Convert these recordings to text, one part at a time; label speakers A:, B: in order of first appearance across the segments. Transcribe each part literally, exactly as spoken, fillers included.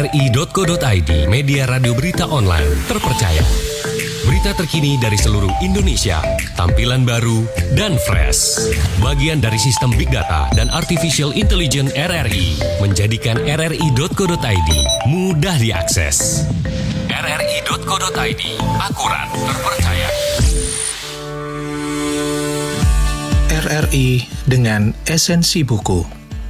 A: r i titik co titik i d, media radio berita online terpercaya. Berita terkini dari seluruh Indonesia, tampilan baru dan fresh. Bagian dari sistem Big Data dan Artificial Intelligence R R I, menjadikan r r i titik co titik i d mudah diakses. r r i titik co titik i d, akurat, terpercaya.
B: R R I dengan esensi buku.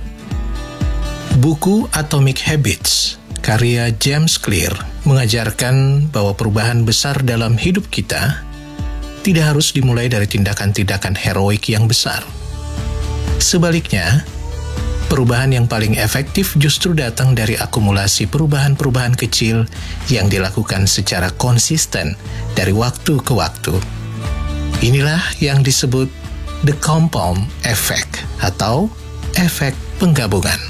B: Buku Atomic Habits, karya James Clear, mengajarkan bahwa perubahan besar dalam hidup kita tidak harus dimulai dari tindakan-tindakan heroik yang besar. Sebaliknya, perubahan yang paling efektif justru datang dari akumulasi perubahan-perubahan kecil yang dilakukan secara konsisten dari waktu ke waktu. Inilah yang disebut the compound effect atau efek penggabungan.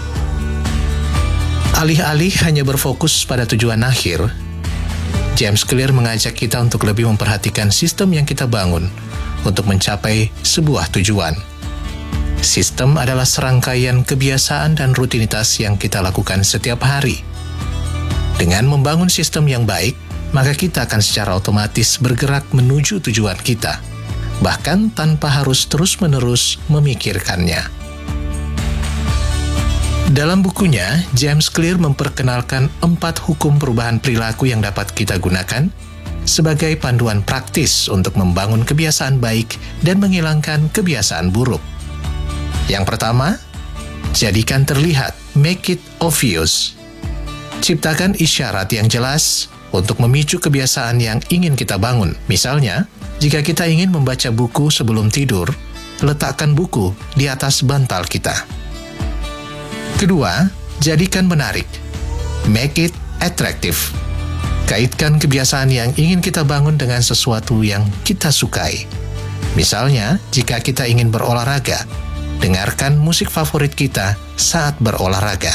B: Alih-alih hanya berfokus pada tujuan akhir, James Clear mengajak kita untuk lebih memperhatikan sistem yang kita bangun untuk mencapai sebuah tujuan. Sistem adalah serangkaian kebiasaan dan rutinitas yang kita lakukan setiap hari. Dengan membangun sistem yang baik, maka kita akan secara otomatis bergerak menuju tujuan kita, bahkan tanpa harus terus-menerus memikirkannya. Dalam bukunya, James Clear memperkenalkan empat hukum perubahan perilaku yang dapat kita gunakan sebagai panduan praktis untuk membangun kebiasaan baik dan menghilangkan kebiasaan buruk. Yang pertama, jadikan terlihat, make it obvious. Ciptakan isyarat yang jelas untuk memicu kebiasaan yang ingin kita bangun. Misalnya, jika kita ingin membaca buku sebelum tidur, letakkan buku di atas bantal kita. Kedua, jadikan menarik. Make it attractive. Kaitkan kebiasaan yang ingin kita bangun dengan sesuatu yang kita sukai. Misalnya, jika kita ingin berolahraga, dengarkan musik favorit kita saat berolahraga.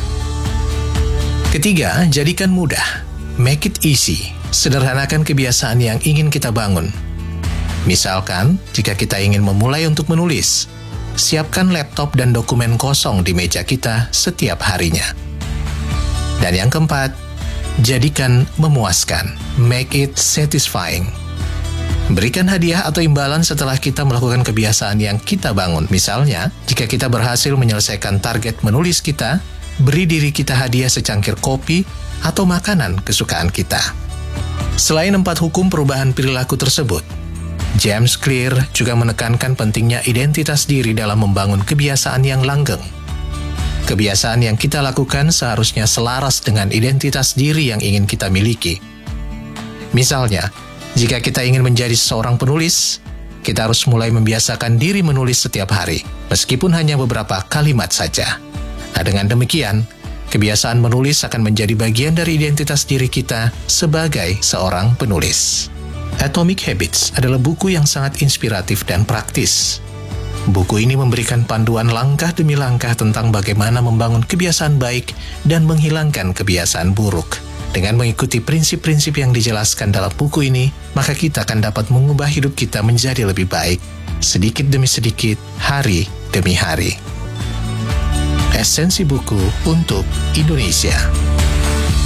B: Ketiga, jadikan mudah. Make it easy. Sederhanakan kebiasaan yang ingin kita bangun. Misalkan, jika kita ingin memulai untuk menulis, siapkan laptop dan dokumen kosong di meja kita setiap harinya. Dan yang keempat, jadikan memuaskan. Make it satisfying. Berikan hadiah atau imbalan setelah kita melakukan kebiasaan yang kita bangun. Misalnya, jika kita berhasil menyelesaikan target menulis kita, beri diri kita hadiah secangkir kopi atau makanan kesukaan kita. Selain empat hukum perubahan perilaku tersebut, James Clear juga menekankan pentingnya identitas diri dalam membangun kebiasaan yang langgeng. Kebiasaan yang kita lakukan seharusnya selaras dengan identitas diri yang ingin kita miliki. Misalnya, jika kita ingin menjadi seorang penulis, kita harus mulai membiasakan diri menulis setiap hari, meskipun hanya beberapa kalimat saja. Nah, dengan demikian, kebiasaan menulis akan menjadi bagian dari identitas diri kita sebagai seorang penulis. Atomic Habits adalah buku yang sangat inspiratif dan praktis. Buku ini memberikan panduan langkah demi langkah tentang bagaimana membangun kebiasaan baik dan menghilangkan kebiasaan buruk. Dengan mengikuti prinsip-prinsip yang dijelaskan dalam buku ini, maka kita akan dapat mengubah hidup kita menjadi lebih baik, sedikit demi sedikit, hari demi hari. Esensi buku untuk Indonesia.